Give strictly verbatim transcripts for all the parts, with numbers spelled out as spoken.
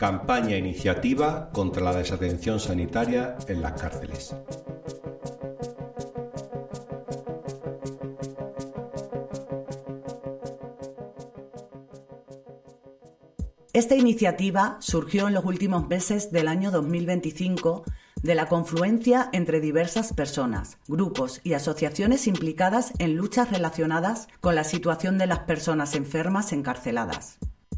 Campaña e iniciativa contra la desatención sanitaria en las cárceles. Esta iniciativa surgió en los últimos meses del año dos mil veinticinco de la confluencia entre diversas personas, grupos y asociaciones implicadas en luchas relacionadas con la situación de las personas enfermas encarceladas.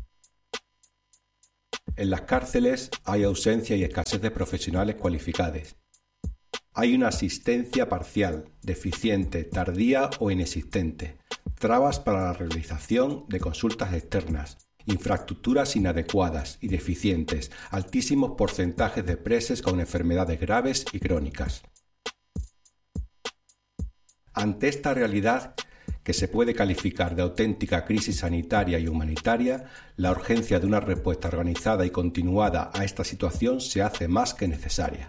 En las cárceles hay ausencia y escasez de profesionales cualificados. Hay una asistencia parcial, deficiente, tardía o inexistente, trabas para la realización de consultas externas, infraestructuras inadecuadas y deficientes, altísimos porcentajes de presos con enfermedades graves y crónicas. Ante esta realidad, que se puede calificar de auténtica crisis sanitaria y humanitaria, la urgencia de una respuesta organizada y continuada a esta situación se hace más que necesaria.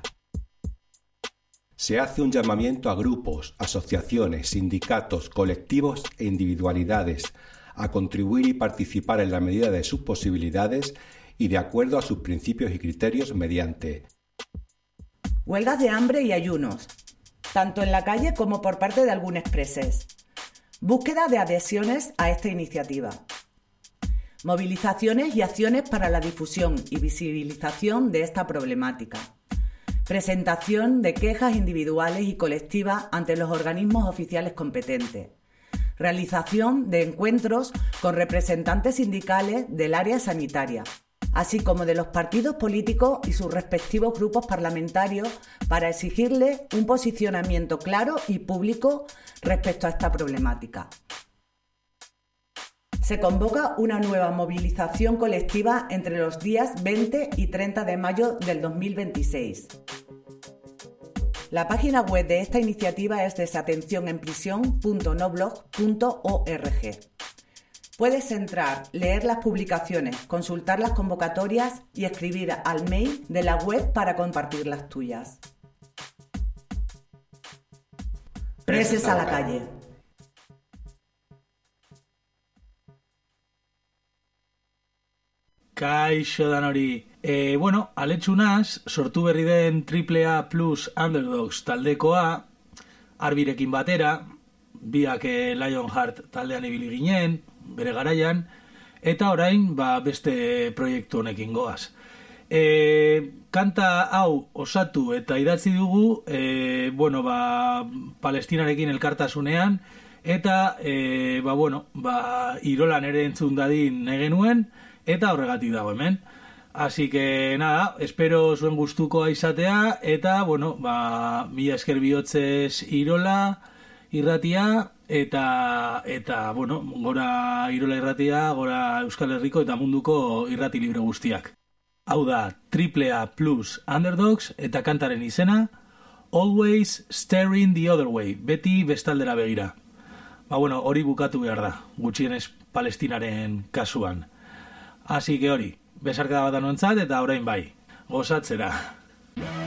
Se hace un llamamiento a grupos, asociaciones, sindicatos, colectivos e individualidades a contribuir y participar en la medida de sus posibilidades y de acuerdo a sus principios y criterios mediante huelgas de hambre y ayunos, tanto en la calle como por parte de algunos presos. Búsqueda de adhesiones a esta iniciativa. Movilizaciones y acciones para la difusión y visibilización de esta problemática. Presentación de quejas individuales y colectivas ante los organismos oficiales competentes. Realización de encuentros con representantes sindicales del área sanitaria, así como de los partidos políticos y sus respectivos grupos parlamentarios para exigirle un posicionamiento claro y público respecto a esta problemática. Se convoca una nueva movilización colectiva entre los días veinte y treinta de mayo del dos mil veintiséis. La página web de esta iniciativa es desatención en prisión punto noblog punto org. Puedes entrar, leer las publicaciones, consultar las convocatorias y escribir al mail de la web para compartir las tuyas. Presos a la calle. Kaixo danori. E, bueno, aletxunaz, sortu berri den triple A plus Underdogs taldekoa, Arbirekin batera, biak Lionheart taldean ibili ginen, bere garaian, eta orain ba, beste proiektu honekin goaz. E, kanta hau osatu eta idatzi dugu, e, bueno, ba, Palestinarekin elkartasunean, eta e, ba, bueno, ba, Irolan ere entzun dadin nahi genuen, eta horregatik dago hemen. Así que nada, espero zuen gustukoa izatea, eta, bueno, ba, mila esker bihotzez Irola irratia, eta, eta, bueno, gora Irola irratia, gora Euskal Herriko eta munduko irrati libre guztiak. Hau da, triple A plus Underdogs, eta kantaren izena, Always Staring the Other Way, beti bestaldera begira. Ba, bueno, hori bukatu behar da, gutxienez Palestinaren kasuan. Así que hori, besarkada bat anuentzat eta orain bai, gozatzera.